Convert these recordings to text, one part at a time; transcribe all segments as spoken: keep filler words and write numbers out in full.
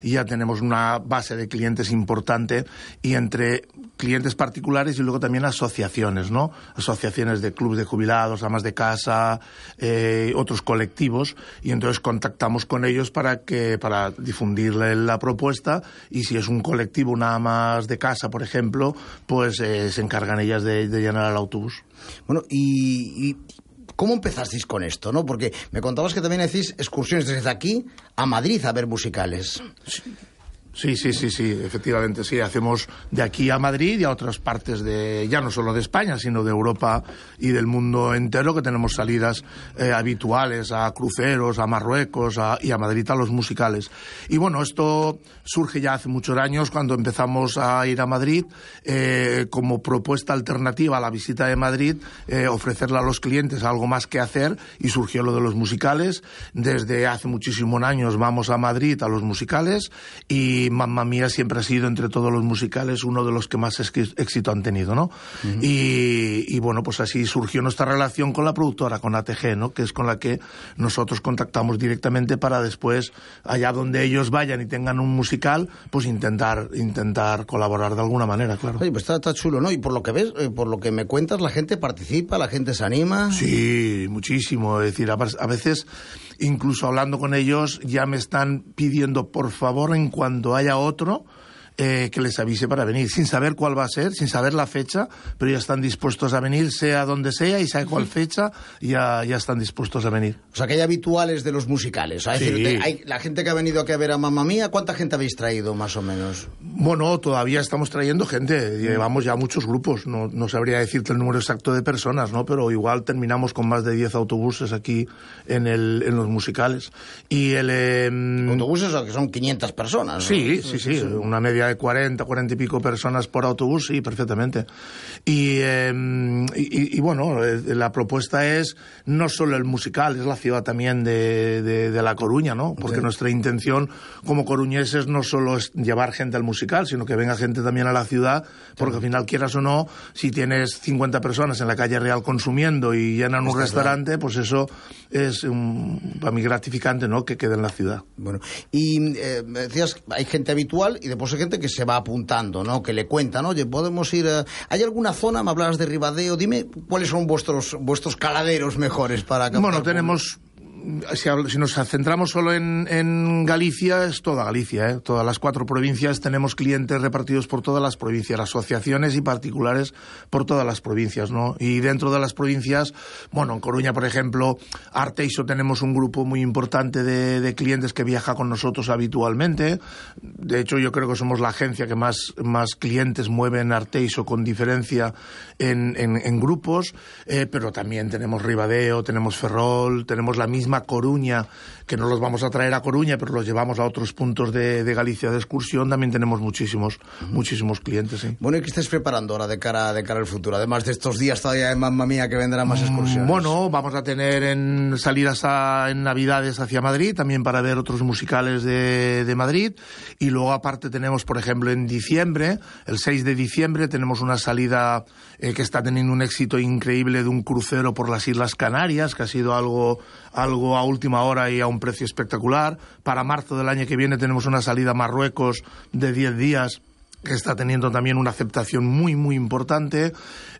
y ya tenemos una base de clientes importante, y entre clientes particulares y luego también asociaciones, ¿no? Asociaciones de clubes de jubilados, amas de casa, eh, otros colectivos, y entonces contactamos con ellos para que para difundirle la propuesta, y si es un colectivo, una amas de casa, por ejemplo, pues eh, se encargan ellas de, de llenar el autobús. Bueno, y... y... ¿cómo empezasteis con esto, no? Porque me contabas que también hacéis excursiones desde aquí a Madrid a ver musicales. Sí. Sí, sí, sí, sí, efectivamente, sí. Hacemos de aquí a Madrid y a otras partes de, ya no solo de España, sino de Europa y del mundo entero, que tenemos salidas eh, habituales a cruceros, a Marruecos a, y a Madrid a los musicales. Y bueno, esto surge ya hace muchos años, cuando empezamos a ir a Madrid, eh, como propuesta alternativa a la visita de Madrid, eh, ofrecerle a los clientes algo más que hacer, y surgió lo de los musicales. Desde hace muchísimos años vamos a Madrid a los musicales, y Y Mamma Mía siempre ha sido, entre todos los musicales, uno de los que más éxito han tenido, ¿no? Uh-huh. y, y bueno, pues así surgió nuestra relación con la productora, con A T G, ¿no? Que es con la que nosotros contactamos directamente para después, allá donde ellos vayan y tengan un musical, pues intentar intentar colaborar de alguna manera, claro. Oye, pues está, está chulo, ¿no? Y por lo que ves, eh, por lo que me cuentas, la gente participa, la gente se anima. Sí, muchísimo. Es decir, a, a veces, incluso hablando con ellos, ya me están pidiendo, por favor, en cuanto haya otro, eh, que les avise para venir, sin saber cuál va a ser, sin saber la fecha, pero ya están dispuestos a venir, sea donde sea, y sea cuál fecha, ya, ya están dispuestos a venir. O sea, que hay habituales de los musicales. Es sí. decir, hay, la gente que ha venido aquí a ver a Mamma Mía, ¿cuánta gente habéis traído, más o menos? Bueno, todavía estamos trayendo gente, llevamos ya muchos grupos, no, no sabría decirte el número exacto de personas, ¿no? Pero igual terminamos con más de diez autobuses aquí en, el, en los musicales. Y el... Eh, autobuses que son quinientas personas, ¿no? Sí, sí, sí, una media de cuarenta, cuarenta y pico personas por autobús, sí, perfectamente. Y, eh, y, y bueno, la propuesta es no solo el musical, es la ciudad también de, de, de La Coruña, ¿no? Porque sí. Nuestra intención como coruñeses no solo es llevar gente al musical, sino que venga gente también a la ciudad, porque sí. Al final, quieras o no, si tienes cincuenta personas en la calle Real consumiendo y llenan un restaurante, claro. Pues eso es un, para mí gratificante, ¿no? Que quede en la ciudad. Bueno, y eh, decías, hay gente habitual y después hay gente que se va apuntando, ¿no? Que le cuentan, oye, podemos ir a... ¿Hay alguna zona? Me hablabas de Ribadeo, dime cuáles son vuestros vuestros caladeros mejores para captar. Bueno, tenemos... Si, si nos centramos solo en, en Galicia, es toda Galicia, ¿eh? Todas las cuatro provincias, tenemos clientes repartidos por todas las provincias, asociaciones y particulares por todas las provincias, ¿no? Y dentro de las provincias, bueno, en Coruña, por ejemplo, Arteixo, tenemos un grupo muy importante de, de clientes que viaja con nosotros habitualmente. De hecho, yo creo que somos la agencia que más, más clientes mueve en Arteixo, con diferencia en, en, en grupos, eh, pero también tenemos Ribadeo, tenemos Ferrol, tenemos la misma Coruña, que no los vamos a traer a Coruña, pero los llevamos a otros puntos de, de Galicia de excursión. También tenemos muchísimos, uh-huh. muchísimos clientes, sí. Bueno, ¿y qué estáis preparando ahora de cara, de cara al futuro? Además de estos días todavía en Mamma Mía que vendrán más excursiones. Bueno, vamos a tener en salidas a, en Navidades hacia Madrid, también para ver otros musicales de, de Madrid. Y luego aparte tenemos, por ejemplo, en diciembre, el seis de diciembre, tenemos una salida eh, que está teniendo un éxito increíble de un crucero por las Islas Canarias, que ha sido algo... algo a última hora y a un precio espectacular. Para marzo del año que viene tenemos una salida a Marruecos de diez días que está teniendo también una aceptación muy, muy importante.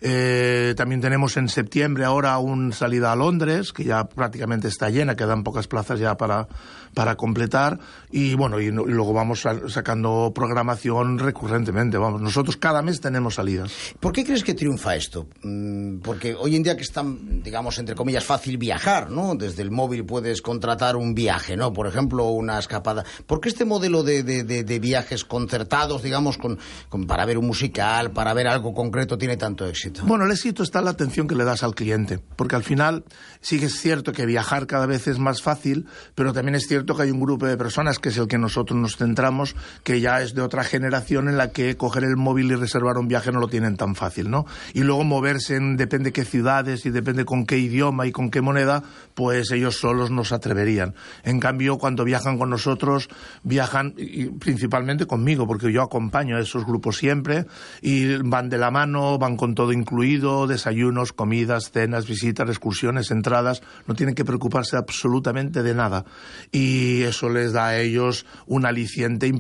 Eh, también tenemos en septiembre ahora una salida a Londres, que ya prácticamente está llena, quedan pocas plazas ya para, para completar. Y bueno, y, y luego vamos a, sacando programación recurrentemente. Vamos, nosotros cada mes tenemos salidas. ¿Por qué crees que triunfa esto? Porque hoy en día que es tan, digamos, entre comillas, fácil viajar, ¿no? Desde el móvil puedes contratar un viaje, ¿no? Por ejemplo, una escapada. ¿Por qué este modelo de, de, de, de viajes concertados, digamos, con Con, con, para ver un musical, para ver algo concreto, tiene tanto éxito? Bueno, el éxito está en la atención que le das al cliente, porque al final sí que es cierto que viajar cada vez es más fácil, pero también es cierto que hay un grupo de personas, que es el que nosotros nos centramos, que ya es de otra generación, en la que coger el móvil y reservar un viaje no lo tienen tan fácil, ¿no? Y luego moverse en depende qué ciudades y depende con qué idioma y con qué moneda, pues ellos solos no se atreverían. En cambio, cuando viajan con nosotros, viajan y principalmente conmigo, porque yo acompaño. esos grupos siempre y van de la mano, van con todo incluido, desayunos, comidas, cenas, visitas, excursiones, entradas, no tienen que preocuparse absolutamente de nada y eso les da a ellos un aliciente